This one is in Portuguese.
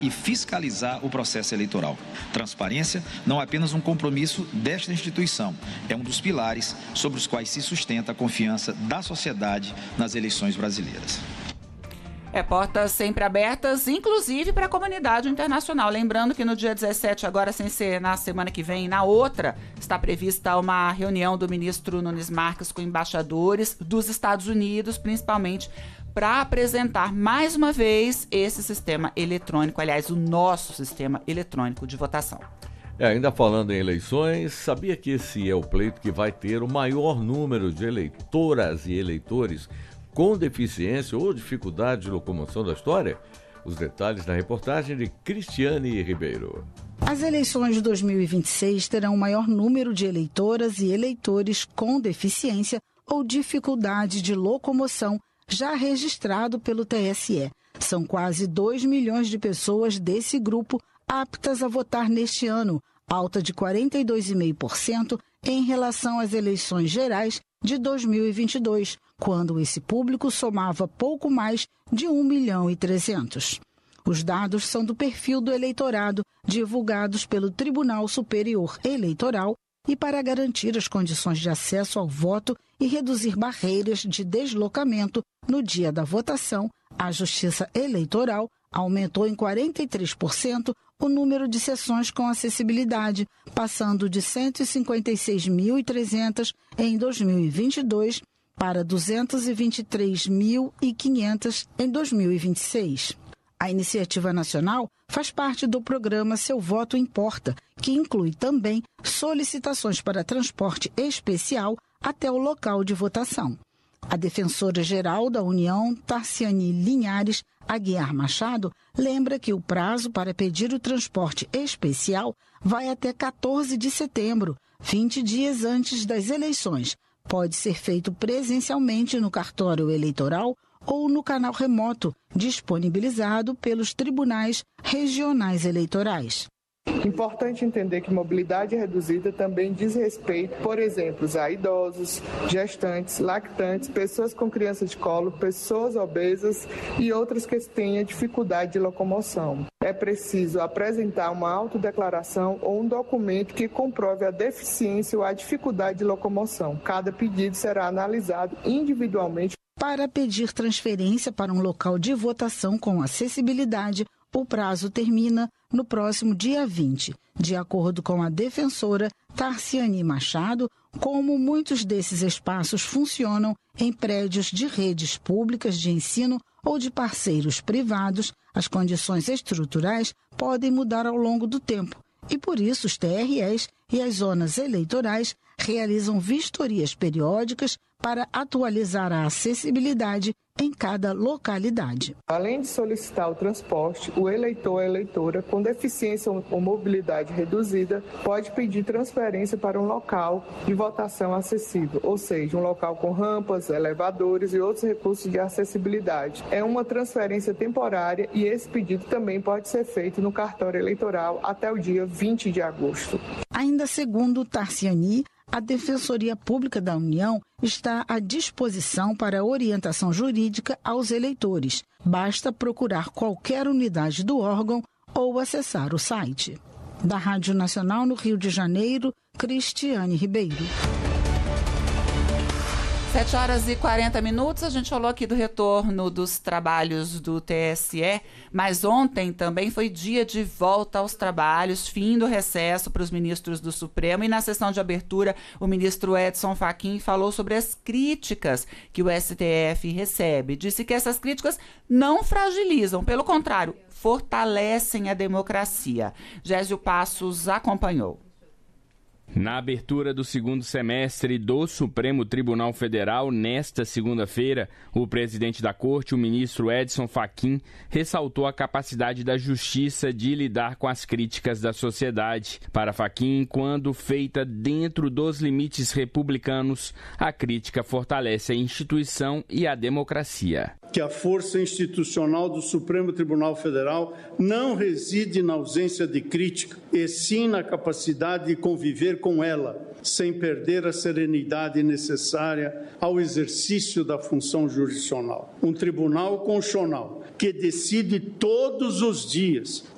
e fiscalizar o processo eleitoral. Transparência não é apenas um compromisso desta instituição, é um dos pilares sobre os quais se sustenta a confiança da sociedade nas eleições brasileiras. Portas sempre abertas, inclusive para a comunidade internacional. Lembrando que no dia 17, agora sem ser na semana que vem, na outra, está prevista uma reunião do ministro Nunes Marques com embaixadores dos Estados Unidos, principalmente para apresentar mais uma vez esse sistema eletrônico, aliás, o nosso sistema eletrônico de votação. Ainda falando em eleições, sabia que esse é o pleito que vai ter o maior número de eleitoras e eleitores com deficiência ou dificuldade de locomoção da história? Os detalhes na reportagem de Cristiane Ribeiro. As eleições de 2026 terão o maior número de eleitoras e eleitores com deficiência ou dificuldade de locomoção já registrado pelo TSE. São quase 2 milhões de pessoas desse grupo aptas a votar neste ano, alta de 42,5% em relação às eleições gerais de 2022, quando esse público somava pouco mais de 1.300.000. Os dados são do perfil do eleitorado, divulgados pelo Tribunal Superior Eleitoral, e para garantir as condições de acesso ao voto e reduzir barreiras de deslocamento no dia da votação, a Justiça Eleitoral aumentou em 43% o número de sessões com acessibilidade, passando de 156.300 em 2022 para 223.500 em 2026. A iniciativa nacional faz parte do programa Seu Voto Importa, que inclui também solicitações para transporte especial até o local de votação. A defensora-geral da União, Tarciane Linhares Aguiar Machado, lembra que o prazo para pedir o transporte especial vai até 14 de setembro, 20 dias antes das eleições. Pode ser feito presencialmente no cartório eleitoral ou no canal remoto, disponibilizado pelos tribunais regionais eleitorais. Importante entender que mobilidade reduzida também diz respeito, por exemplo, a idosos, gestantes, lactantes, pessoas com crianças de colo, pessoas obesas e outras que tenham dificuldade de locomoção. É preciso apresentar uma autodeclaração ou um documento que comprove a deficiência ou a dificuldade de locomoção. Cada pedido será analisado individualmente. Para pedir transferência para um local de votação com acessibilidade, o prazo termina no próximo dia 20. De acordo com a defensora Tarciane Machado, como muitos desses espaços funcionam em prédios de redes públicas de ensino ou de parceiros privados, as condições estruturais podem mudar ao longo do tempo. E por isso os TREs e as zonas eleitorais realizam vistorias periódicas para atualizar a acessibilidade em cada localidade. Além de solicitar o transporte, o eleitor ou eleitora com deficiência ou mobilidade reduzida pode pedir transferência para um local de votação acessível, ou seja, um local com rampas, elevadores e outros recursos de acessibilidade. É uma transferência temporária e esse pedido também pode ser feito no cartório eleitoral até o dia 20 de agosto. Ainda segundo Tarciani, a Defensoria Pública da União está à disposição para orientação jurídica aos eleitores. Basta procurar qualquer unidade do órgão ou acessar o site. Da Rádio Nacional no Rio de Janeiro, Cristiane Ribeiro. 7h40, a gente falou aqui do retorno dos trabalhos do TSE, mas ontem também foi dia de volta aos trabalhos, fim do recesso para os ministros do Supremo, e na sessão de abertura o ministro Edson Fachin falou sobre as críticas que o STF recebe. Disse que essas críticas não fragilizam, pelo contrário, fortalecem a democracia. Gésio Passos acompanhou. Na abertura do segundo semestre do Supremo Tribunal Federal, nesta segunda-feira, o presidente da Corte, o ministro Edson Fachin, ressaltou a capacidade da Justiça de lidar com as críticas da sociedade. Para Fachin, quando feita dentro dos limites republicanos, a crítica fortalece a instituição e a democracia. Que a força institucional do Supremo Tribunal Federal não reside na ausência de crítica, e sim na capacidade de conviver com ela, sem perder a serenidade necessária ao exercício da função jurisdicional. Um tribunal constitucional que decide todos os dias